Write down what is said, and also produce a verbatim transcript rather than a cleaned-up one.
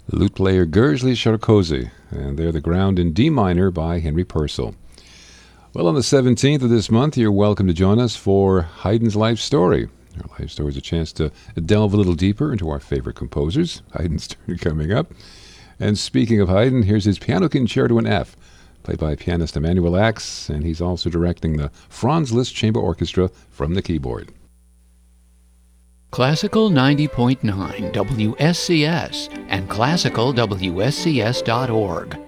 Lute player Gurzli Sharkozy, and they're the Ground in D minor by Henry Purcell. Well, on the seventeenth of this month, you're welcome to join us for Haydn's Life Story. Our life story is a chance to delve a little deeper into our favorite composers. Haydn's turn coming up. And speaking of Haydn, here's his Piano Concerto in F, played by pianist Emanuel Ax, and he's also directing the Franz Liszt Chamber Orchestra from the keyboard. Classical ninety point nine W S C S and classical W S C S dot org.